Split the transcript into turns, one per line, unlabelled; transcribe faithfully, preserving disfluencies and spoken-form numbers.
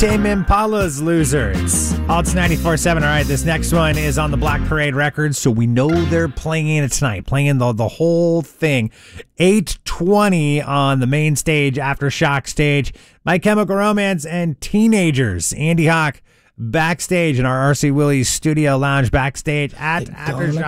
Tame Impala's Loser. It's Alts ninety-four point seven. All right, this next one is on the Black Parade Records, so we know they're playing it tonight, playing the, the whole thing. eight twenty on the main stage, Aftershock stage. My Chemical Romance and Teenagers. Andy Hawk backstage in our R C Willey's studio lounge backstage at Aftershock.